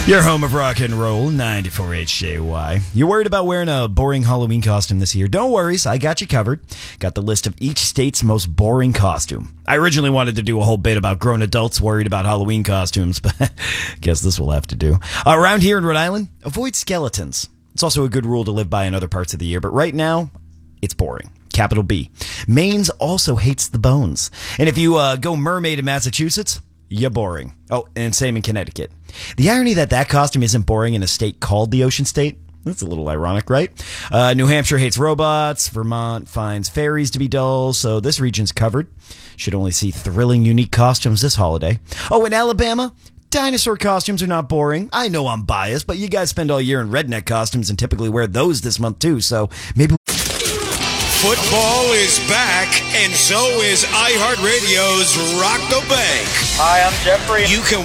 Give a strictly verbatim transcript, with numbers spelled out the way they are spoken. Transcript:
Your home of rock and roll, ninety-four H J Y. You worried about wearing a boring Halloween costume this year? Don't worry, I got you covered. Got the list of each state's most boring costume. I originally wanted to do a whole bit about grown adults worried about Halloween costumes, but guess this will have to do. Uh, around here in Rhode Island, avoid skeletons. It's also a good rule to live by in other parts of the year, but right now, it's boring. Capital B. Maine's also hates the bones. And if you uh, go mermaid in Massachusetts, you're boring. Oh, and same in Connecticut. The irony that that costume isn't boring in a state called the Ocean State, that's a little ironic, right? Uh, New Hampshire hates robots. Vermont finds fairies to be dull, so this region's covered. Should only see thrilling, unique costumes this holiday. Oh, in Alabama, dinosaur costumes are not boring. I know I'm biased, but you guys spend all year in redneck costumes and typically wear those this month too, so maybe... Football is back, and so is iHeartRadio's Rock the Bank. Hi, I'm Jeffrey. You can